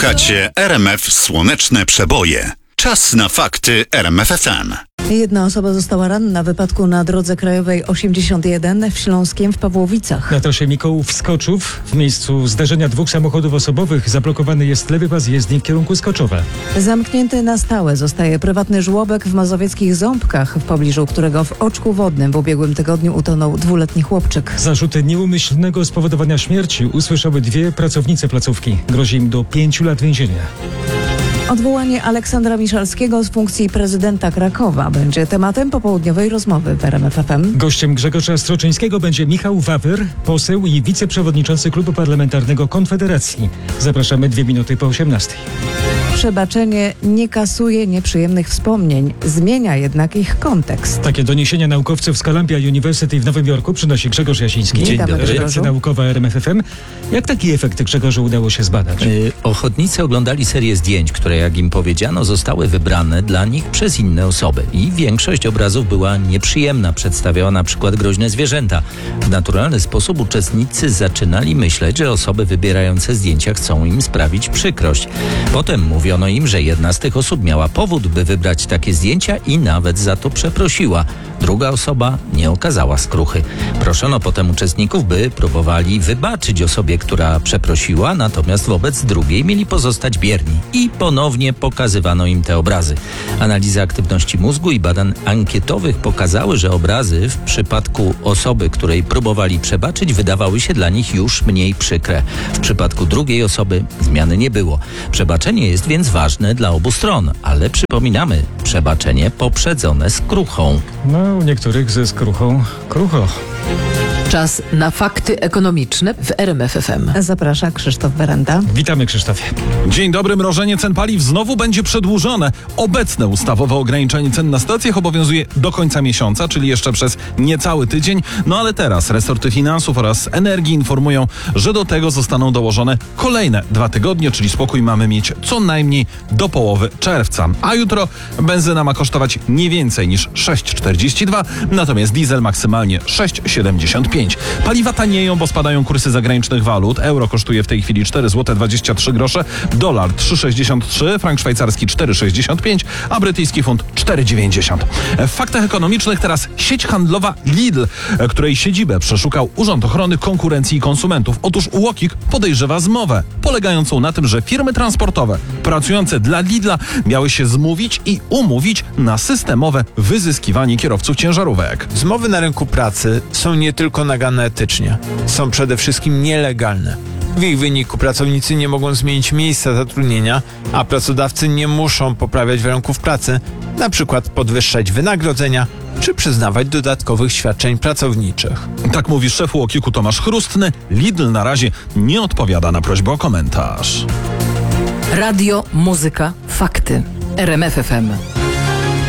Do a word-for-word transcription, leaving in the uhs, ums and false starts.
Słuchacie R M F Słoneczne Przeboje. Czas na fakty R M F F M. Jedna osoba została ranna w wypadku na drodze krajowej osiemdziesiąt jeden w Śląskiem w Pawłowicach. Na trasie Mikołów-Skoczów w miejscu zdarzenia dwóch samochodów osobowych zablokowany jest lewy pas jezdni w kierunku Skoczowa. Zamknięty na stałe zostaje prywatny żłobek w mazowieckich Ząbkach, w pobliżu którego w oczku wodnym w ubiegłym tygodniu utonął dwuletni chłopczyk. Zarzuty nieumyślnego spowodowania śmierci usłyszały dwie pracownice placówki. Grozi im do pięciu lat więzienia. Odwołanie Aleksandra Miszalskiego z funkcji prezydenta Krakowa będzie tematem popołudniowej rozmowy w R M F F M. Gościem Grzegorza Stroczyńskiego będzie Michał Wawer, poseł i wiceprzewodniczący Klubu Parlamentarnego Konfederacji. Zapraszamy dwie minuty po osiemnastej. Przebaczenie nie kasuje nieprzyjemnych wspomnień, zmienia jednak ich kontekst. Takie doniesienia naukowców z Columbia University w Nowym Jorku przynosi Grzegorz Jasiński. Dzień dobry, Redakcja Grzegorzu. naukowa R M F F M. Jak taki efekt, Grzegorzu, udało się zbadać? Yy, ochotnicy oglądali serię zdjęć, które, jak im powiedziano, zostały wybrane dla nich przez inne osoby. I większość obrazów była nieprzyjemna, przedstawiała na przykład groźne zwierzęta. W naturalny sposób uczestnicy zaczynali myśleć, że osoby wybierające zdjęcia chcą im sprawić przykrość. Potem mówiono im, że jedna z tych osób miała powód, by wybrać takie zdjęcia i nawet za to przeprosiła. Druga osoba nie okazała skruchy. Proszono potem uczestników, by próbowali wybaczyć osobie, która przeprosiła, natomiast wobec drugiej mieli pozostać bierni. I ponownie pokazywano im te obrazy. Analiza aktywności mózgu i badań ankietowych pokazały, że obrazy w przypadku osoby, której próbowali przebaczyć, wydawały się dla nich już mniej przykre. W przypadku drugiej osoby zmiany nie było. Przebaczenie jest więc ważne dla obu stron, ale przypominamy, przebaczenie poprzedzone skruchą. No, u niektórych ze skruchą krucho. Czas na fakty ekonomiczne w R M F F M. Zaprasza Krzysztof Berenda. Witamy, Krzysztofie. Dzień dobry. Mrożenie cen paliw znowu będzie przedłużone. Obecne ustawowe ograniczenie cen na stacjach obowiązuje do końca miesiąca, czyli jeszcze przez niecały tydzień. No ale teraz resorty finansów oraz energii informują, że do tego zostaną dołożone kolejne dwa tygodnie, czyli spokój mamy mieć co najmniej do połowy czerwca. A jutro benzyna ma kosztować nie więcej niż sześć czterdzieści dwa, natomiast diesel maksymalnie sześć siedemdziesiąt pięć. Paliwa tanieją, bo spadają kursy zagranicznych walut. Euro kosztuje w tej chwili cztery złote dwadzieścia trzy grosze, dolar trzy sześćdziesiąt trzy, frank szwajcarski cztery sześćdziesiąt pięć, a brytyjski funt cztery dziewięćdziesiąt. W faktach ekonomicznych teraz sieć handlowa Lidl, której siedzibę przeszukał Urząd Ochrony Konkurencji i Konsumentów. Otóż UOKiK podejrzewa zmowę, polegającą na tym, że firmy transportowe pracujące dla Lidla miały się zmówić i umówić na systemowe wyzyskiwanie kierowców ciężarówek. Zmowy na rynku pracy są nie tylko naganne etycznie, są przede wszystkim nielegalne. W ich wyniku pracownicy nie mogą zmienić miejsca zatrudnienia, a pracodawcy nie muszą poprawiać warunków pracy, na przykład podwyższać wynagrodzenia czy przyznawać dodatkowych świadczeń pracowniczych. Tak mówi szef UOKiK-u Tomasz Chrustny. Lidl na razie nie odpowiada na prośbę o komentarz. Radio, muzyka, fakty. R M F F M.